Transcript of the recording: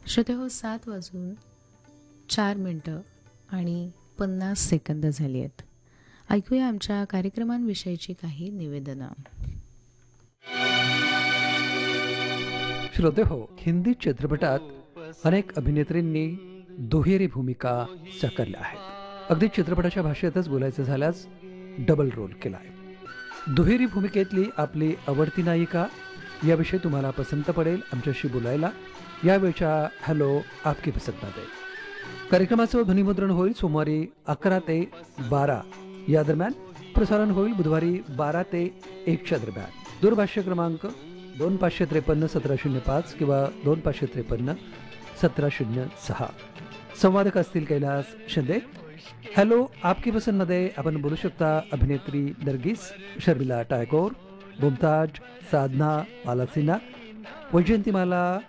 श्रोतेहो 7:04 आणि 50 सेकंद झाली आहेत. ऐकूया आमच्या कार्यक्रमांविषयीची काही निवेदनं. श्रोते हो, हिंदी चित्रपटात अनेक अभिनेत्रींनी दुहेरी भूमिका साकारल्या आहेत. अगदी चित्रपटाच्या भाषेतच बोलायचं झाल्यास डबल रोल केला आहे. दुहेरी भूमिकेतली आपली आवडती नायिका याविषयी तुम्हाला पसंत पडेल आमच्याशी बोलायला यावेळच्या हॅलो आपकी पसंतमध्ये. कार्यक्रमाचं ध्वनिमुद्रण होईल सोमवारी 11 ते 12 या दरम्यान. प्रसारण होईल बुधवारी 12 ते 1च्या दरम्यान. दूरभाष्य क्रमांक 2553-1705 किंवा 2553-1706. संवादक असतील कैलास शिंदे. हॅलो आपकी पसंतमध्ये आपण बोलू शकता अभिनेत्री नर्गिस, शर्मिला टायगोर, मुमताज, साधना, माला सिन्हा, वैजयंतीमाला,